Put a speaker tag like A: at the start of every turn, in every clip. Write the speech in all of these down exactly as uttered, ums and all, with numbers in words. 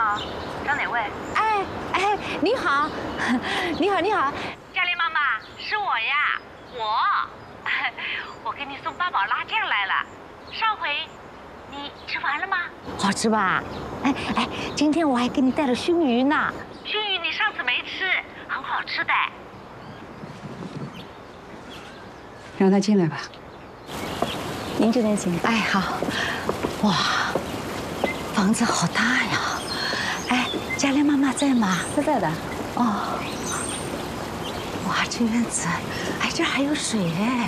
A: 好，找哪位？
B: 哎哎，你好，你好你好，
A: 嘉玲妈妈，是我呀，我，我给你送八宝辣酱来了。上回你吃完了吗？
B: 好吃吧？哎哎，今天我还给你带了熏鱼呢。
A: 熏鱼你上次没吃，很好吃的。
C: 让他进来吧。
B: 您这边请。哎，好。哇，房子好大呀！哎，嘉玲妈妈在吗？
C: 在在的。
B: 哦。哇，这院子，哎，这还有水哎。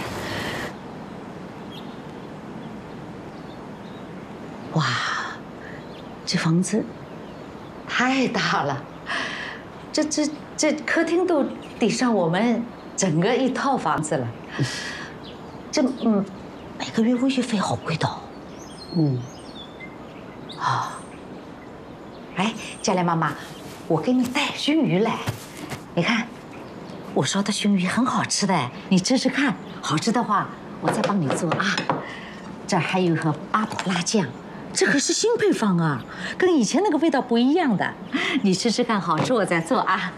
B: 哇，这房子太大了，这这这客厅都抵上我们整个一套房子了。这嗯，每个月物业费好贵的哦。嗯。啊。哎，嘉玲妈妈，我给你带熏鱼来，你看，我烧的熏鱼很好吃的，你吃吃看，好吃的话我再帮你做啊。这还有盒八宝辣酱。这可是新配方啊，跟以前那个味道不一样的。你吃吃看，好吃我再做啊。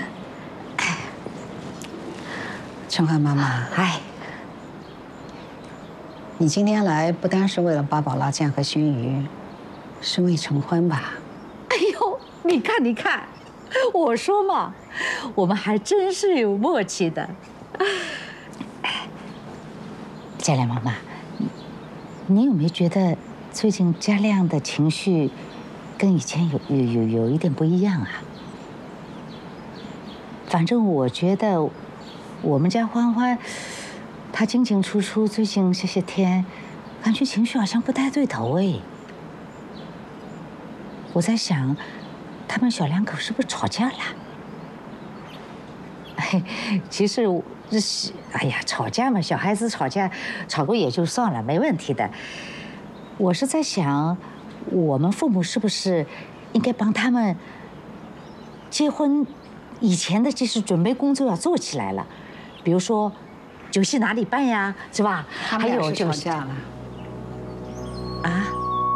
C: 陈欢妈妈，
B: 哎，
C: 你今天来不单是为了八宝辣酱和熏鱼，是为陈欢吧？
B: 哎呦，你看你看，我说嘛，我们还真是有默契的。嘉亮妈妈，你有没有觉得？最近嘉亮的情绪跟以前有有有有一点不一样啊。反正我觉得我们家欢欢，他进进出出，最近这些天，感觉情绪好像不太对头哎。我在想，他们小两口是不是吵架了？哎，其实这是哎呀，吵架嘛，小孩子吵架，吵过也就算了，没问题的。我是在想，我们父母是不是应该帮他们结婚以前的这些准备工作要做起来了，比如说酒席哪里办呀，是吧？
C: 还有吵架了
B: 啊？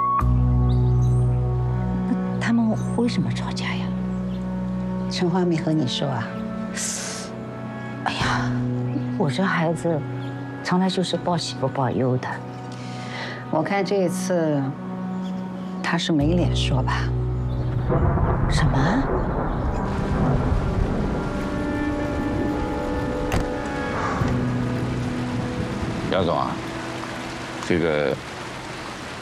B: 那他们为什么吵架呀？
C: 陈欢没和你说啊？
B: 哎呀，我这孩子从来就是报喜不报忧的。
C: 我看这一次，他是没脸说吧？
B: 什么？
D: 姚总啊，这个